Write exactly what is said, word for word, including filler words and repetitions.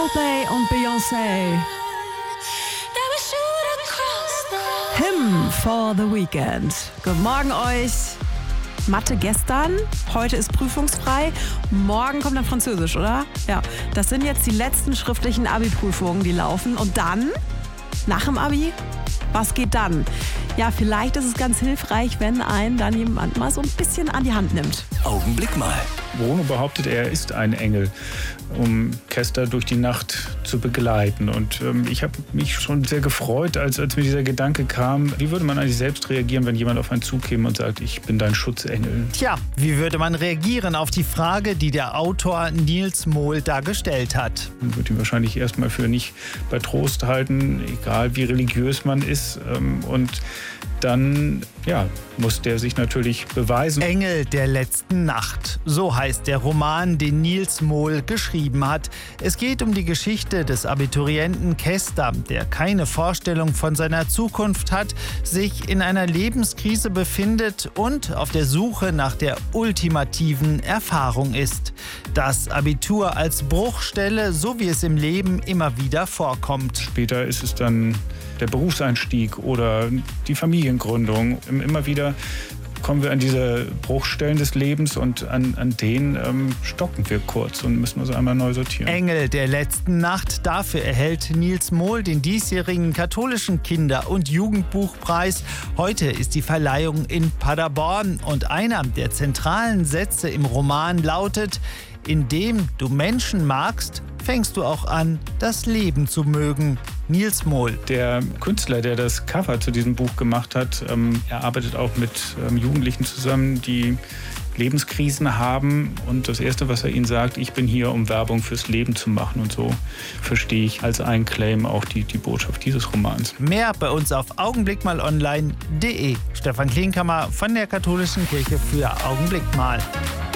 Coldplay und Beyoncé. Hymn for the Weekend. Guten Morgen euch. Mathe gestern, heute ist prüfungsfrei, morgen kommt dann Französisch, oder? Ja, das sind jetzt die letzten schriftlichen Abi-Prüfungen, die laufen. Und dann, nach dem Abi, was geht dann? Ja, vielleicht ist es ganz hilfreich, wenn einen dann jemand mal so ein bisschen an die Hand nimmt. Augenblick mal. Bruno behauptet, er ist ein Engel, um Kester durch die Nacht zu begleiten. Und ähm, ich habe mich schon sehr gefreut, als, als mir dieser Gedanke kam, wie würde man eigentlich selbst reagieren, wenn jemand auf einen zukäme und sagt, ich bin dein Schutzengel? Tja, wie würde man reagieren auf die Frage, die der Autor Nils Mohl da gestellt hat? Man würde ihn wahrscheinlich erstmal für nicht bei Trost halten, egal wie religiös man ist. Ähm, und dann ja, muss der sich natürlich beweisen. Engel der letzten Nacht. So heißt der Roman, den Nils Mohl geschrieben hat. Es geht um die Geschichte des Abiturienten Kester, der keine Vorstellung von seiner Zukunft hat, sich in einer Lebenskrise befindet und auf der Suche nach der ultimativen Erfahrung ist. Das Abitur als Bruchstelle, so wie es im Leben immer wieder vorkommt. Später ist es dann der Berufseinstieg oder die Familiengründung. Immer wieder kommen wir an diese Bruchstellen des Lebens und an, an denen ähm, stocken wir kurz und müssen uns einmal neu sortieren. Engel der letzten Nacht. Dafür erhält Nils Mohl den diesjährigen katholischen Kinder- und Jugendbuchpreis. Heute ist die Verleihung in Paderborn und einer der zentralen Sätze im Roman lautet: Indem du Menschen magst, fängst du auch an, das Leben zu mögen. Nils Mohl. Der Künstler, der das Cover zu diesem Buch gemacht hat, ähm, er arbeitet auch mit ähm, Jugendlichen zusammen, die Lebenskrisen haben. Und das Erste, was er ihnen sagt, ich bin hier, um Werbung fürs Leben zu machen. Und so verstehe ich als einen Claim auch die, die Botschaft dieses Romans. Mehr bei uns auf augenblickmalonline punkt de. Stefan Klinkhammer von der Katholischen Kirche für Augenblick mal.